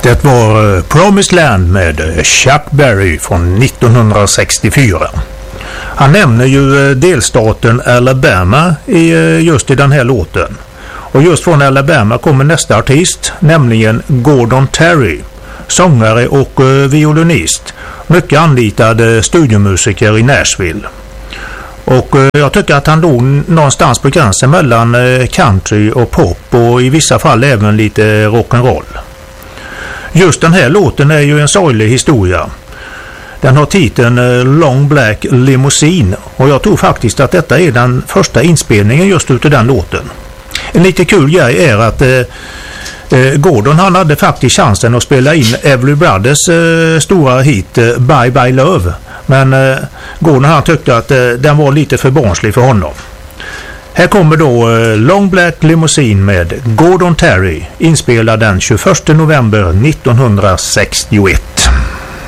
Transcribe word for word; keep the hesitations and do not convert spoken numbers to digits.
Det var Promised Land med Chuck Berry från nittonhundrasextiofyra. Han nämner ju delstaten Alabama i, just i den här låten. Och just från Alabama kommer nästa artist, nämligen Gordon Terry, sångare och violinist, mycket anlitad studiomusiker i Nashville. Och jag tycker att han låg någonstans på gränsen mellan country och pop och i vissa fall även lite rock'n'roll. Just den här låten är ju en sorglig historia. Den har titeln Long Black Limousine och jag tror faktiskt att detta är den första inspelningen just utav den låten. En lite kul grej är att eh, Gordon han hade faktiskt chansen att spela in Everly Brothers eh, stora hit eh, Bye Bye Love. Men eh, Gordon han tyckte att eh, den var lite för barnslig för honom. Här kommer då eh, Long Black Limousine med Gordon Terry, inspelad den tjugoförsta november nittonhundrasextioett.